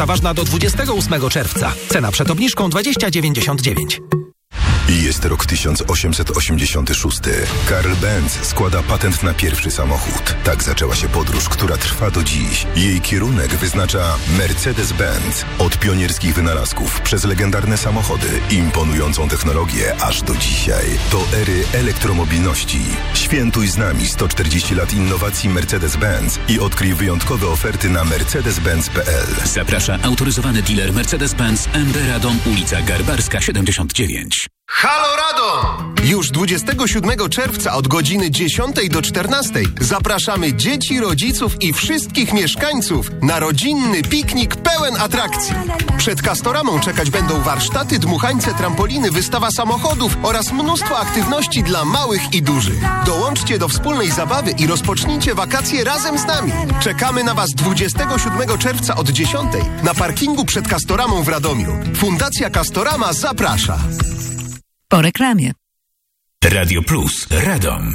Ważna do 28 czerwca. Cena przed obniżką 20,99. Jest rok 1886. Karl Benz składa patent na pierwszy samochód. Tak zaczęła się podróż, która trwa do dziś. Jej kierunek wyznacza Mercedes-Benz. Od pionierskich wynalazków przez legendarne samochody, imponującą technologię aż do dzisiaj. To ery elektromobilności. Świętuj z nami 140 lat innowacji Mercedes-Benz i odkryj wyjątkowe oferty na mercedes-benz.pl. Zaprasza autoryzowany dealer Mercedes-Benz MB Radom, ulica Garbarska 79. Halo Radom! Już 27 czerwca od godziny 10 do 14 zapraszamy dzieci, rodziców i wszystkich mieszkańców na rodzinny piknik pełen atrakcji. Przed Castoramą czekać będą warsztaty, dmuchańce, trampoliny, wystawa samochodów oraz mnóstwo aktywności dla małych i dużych. Dołączcie do wspólnej zabawy i rozpocznijcie wakacje razem z nami. Czekamy na Was 27 czerwca od 10 na parkingu przed Castoramą w Radomiu. Fundacja Castorama zaprasza. Po reklamie. Radio Plus Radom.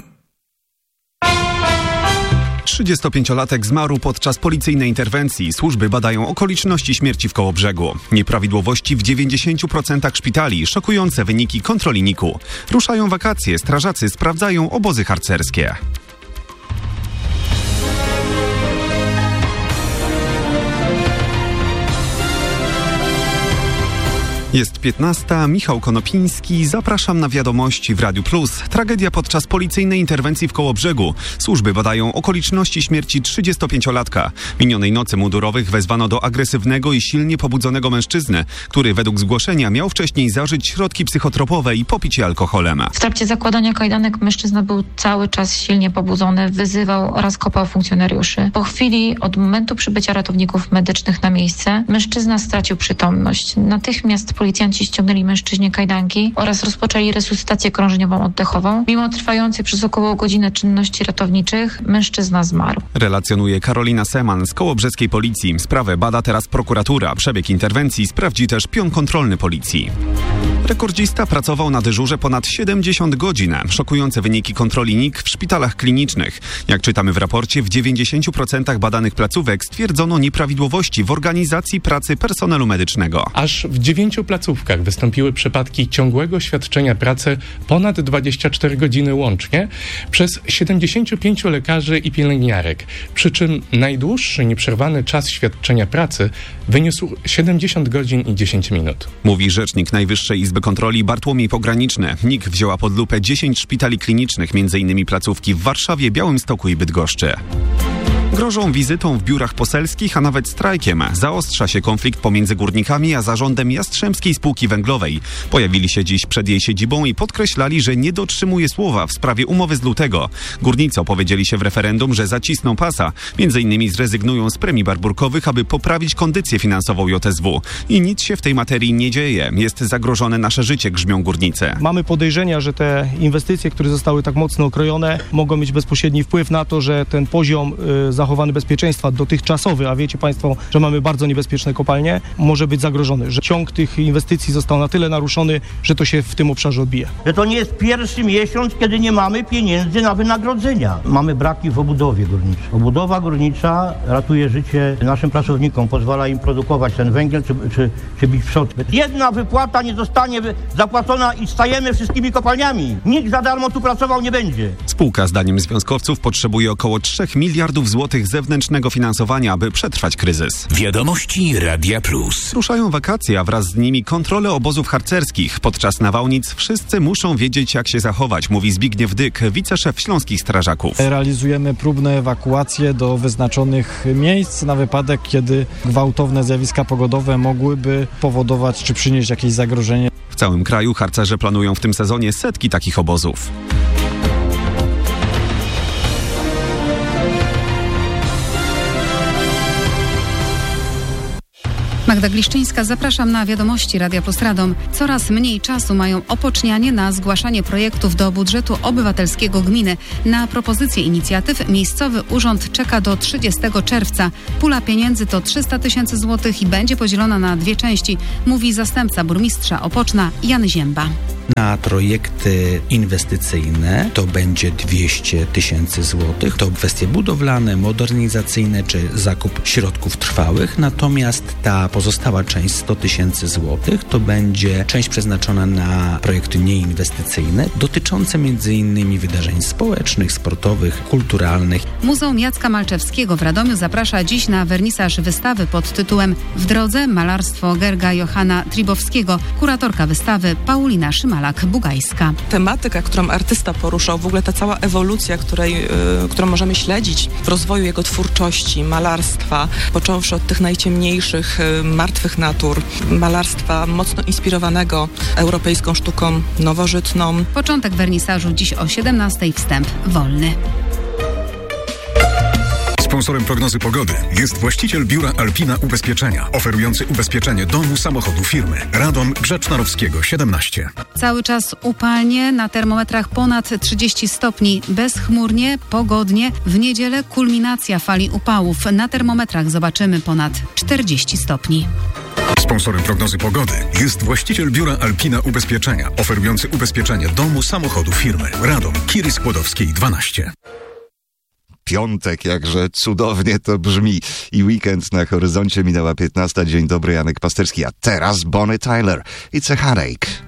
35-latek zmarł podczas policyjnej interwencji. Służby badają okoliczności śmierci w Kołobrzegu. Nieprawidłowości w 90% szpitali. Szokujące wyniki kontroli NIK-u. Ruszają wakacje. Strażacy sprawdzają obozy harcerskie. Jest 15. Michał Konopiński. Zapraszam na wiadomości w Radiu Plus. Tragedia podczas policyjnej interwencji w Kołobrzegu. Służby badają okoliczności śmierci 35-latka. Minionej nocy mundurowych wezwano do agresywnego i silnie pobudzonego mężczyzny, który według zgłoszenia miał wcześniej zażyć środki psychotropowe i popić je alkoholem. W trakcie zakładania kajdanek mężczyzna był cały czas silnie pobudzony, wyzywał oraz kopał funkcjonariuszy. Po chwili od momentu przybycia ratowników medycznych na miejsce mężczyzna stracił przytomność. Natychmiast policjanci ściągnęli mężczyźnie kajdanki oraz rozpoczęli resuscytację krążeniową oddechową. Mimo trwających przez około godzinę czynności ratowniczych, mężczyzna zmarł. Relacjonuje Karolina Seman z kołobrzeskiej policji. Sprawę bada teraz prokuratura. Przebieg interwencji sprawdzi też pion kontrolny policji. Rekordzista pracował na dyżurze ponad 70 godzin. Szokujące wyniki kontroli NIK w szpitalach klinicznych. Jak czytamy w raporcie, w 90% badanych placówek stwierdzono nieprawidłowości w organizacji pracy personelu medycznego. Aż w 9 placówkach wystąpiły przypadki ciągłego świadczenia pracy ponad 24 godziny łącznie przez 75 lekarzy i pielęgniarek. Przy czym najdłuższy nieprzerwany czas świadczenia pracy wyniósł 70 godzin i 10 minut. Mówi rzecznik Najwyższej Izby Kontroli Bartłomiej Pograniczny. NIK wzięła pod lupę 10 szpitali klinicznych, m.in. placówki w Warszawie, Białymstoku i Bydgoszczy. Grożą wizytą w biurach poselskich, a nawet strajkiem. Zaostrza się konflikt pomiędzy górnikami a zarządem Jastrzębskiej Spółki Węglowej. Pojawili się dziś przed jej siedzibą i podkreślali, że nie dotrzymuje słowa w sprawie umowy z lutego. Górnicy opowiedzieli się w referendum, że zacisną pasa. Między innymi zrezygnują z premii barburkowych, aby poprawić kondycję finansową JSW. I nic się w tej materii nie dzieje. Jest zagrożone nasze życie, grzmią górnicy. Mamy podejrzenia, że te inwestycje, które zostały tak mocno okrojone, mogą mieć bezpośredni wpływ na to, że ten poziom zachowany bezpieczeństwa dotychczasowy, a wiecie Państwo, że mamy bardzo niebezpieczne kopalnie, może być zagrożony, że ciąg tych inwestycji został na tyle naruszony, że to się w tym obszarze odbije. Że to nie jest pierwszy miesiąc, kiedy nie mamy pieniędzy na wynagrodzenia. Mamy braki w obudowie górniczej. Obudowa górnicza ratuje życie naszym pracownikom, pozwala im produkować ten węgiel czy bić przód. Jedna wypłata nie zostanie zapłacona i stajemy wszystkimi kopalniami. Nikt za darmo tu pracował nie będzie. Spółka zdaniem związkowców potrzebuje około 3 miliardów złotych zewnętrznego finansowania, aby przetrwać kryzys. Wiadomości Radia Plus. Ruszają wakacje, a wraz z nimi kontrole obozów harcerskich. Podczas nawałnic wszyscy muszą wiedzieć, jak się zachować, mówi Zbigniew Dyk, wiceszef Śląskich Strażaków. Realizujemy próbne ewakuacje do wyznaczonych miejsc na wypadek, kiedy gwałtowne zjawiska pogodowe mogłyby powodować czy przynieść jakieś zagrożenie. W całym kraju harcerze planują w tym sezonie setki takich obozów. Magda Gliszczyńska, zapraszam na wiadomości Radia Plus Radom. Coraz mniej czasu mają opocznianie na zgłaszanie projektów do budżetu obywatelskiego gminy. Na propozycje inicjatyw miejscowy urząd czeka do 30 czerwca. Pula pieniędzy to 300 000 złotych i będzie podzielona na 2 części, mówi zastępca burmistrza Opoczna Jan Zięba. Na projekty inwestycyjne to będzie 200 000 złotych. To kwestie budowlane, modernizacyjne czy zakup środków trwałych. Natomiast ta pozostała część 100 000 złotych to będzie część przeznaczona na projekty nieinwestycyjne dotyczące m.in. wydarzeń społecznych, sportowych, kulturalnych. Muzeum Jacka Malczewskiego w Radomiu zaprasza dziś na wernisaż wystawy pod tytułem W drodze malarstwo Gerga Johana Tribowskiego. Kuratorka wystawy Paulina Szymalak-Bugajska. Tematyka, którą artysta poruszał, w ogóle ta cała ewolucja, którą możemy śledzić w rozwoju jego twórczości, malarstwa, począwszy od tych najciemniejszych, martwych natur, malarstwa mocno inspirowanego europejską sztuką nowożytną. Początek wernisażu dziś o 17:00, wstęp wolny. Sponsorem prognozy pogody jest właściciel biura Alpina Ubezpieczenia, oferujący ubezpieczenie domu, samochodu, firmy. Radom Grzecznorowskiego 17. Cały czas upalnie, na termometrach ponad 30 stopni, bezchmurnie, pogodnie. W niedzielę kulminacja fali upałów. Na termometrach zobaczymy ponad 40 stopni. Sponsorem prognozy pogody jest właściciel biura Alpina Ubezpieczenia, oferujący ubezpieczenie domu, samochodu, firmy. Radom Kiry Skłodowskiej 12. Piątek, jakże cudownie to brzmi. I weekend na horyzoncie, minęła 15. Dzień dobry, Janek Pasterski. A teraz Bonnie Tyler. It's a Headache.